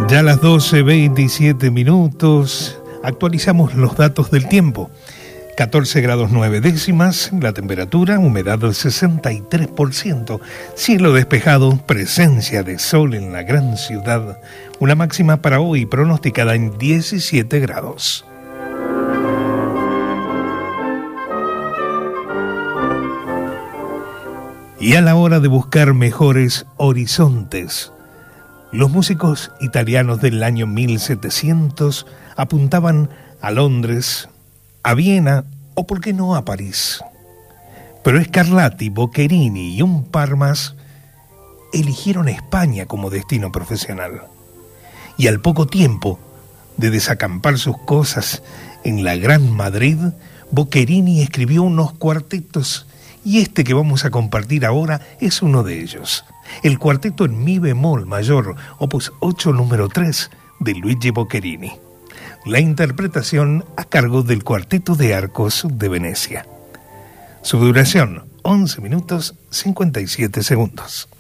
Ya a las 12:27 minutos actualizamos los datos del tiempo. 14 grados 9 décimas, la temperatura, humedad del 63%, cielo despejado, presencia de sol en la gran ciudad, una máxima para hoy pronosticada en 17 grados. Y a la hora de buscar mejores horizontes, los músicos italianos del año 1700 apuntaban a Londres, a Viena o por qué no a París. Pero Scarlatti, Boccherini y un par más eligieron España como destino profesional. Y al poco tiempo de desacampar sus cosas en la Gran Madrid, Boccherini escribió unos cuartetos y este que vamos a compartir ahora es uno de ellos. El cuarteto en mi bemol mayor, opus 8 número 3 de Luigi Boccherini. La interpretación a cargo del Cuarteto de Arcos de Venecia. Su duración, 11 minutos 57 segundos.